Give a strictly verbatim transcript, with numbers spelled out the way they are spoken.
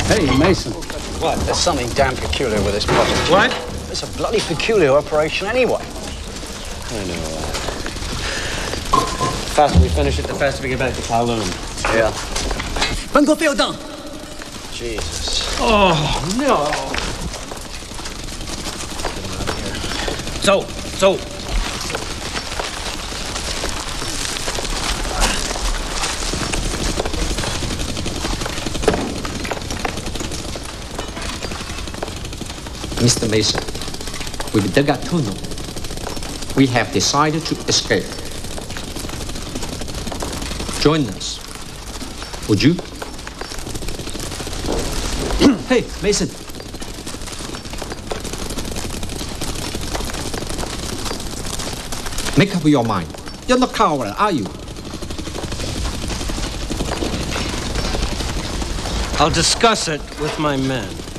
Hey, Mason. What? There's something damn peculiar with this project. What? It's a bloody peculiar operation anyway. I know that. The faster we finish it, the faster we get back to Kowloon. Yeah. 本国 failed down. Jesus. Oh, no. 走走 Mister Mason, we've dug a tunnel. We have decided to escape. Join us. Would you? Hey, Mason. Make up your mind. You're not coward, are you? I'll discuss it with my men.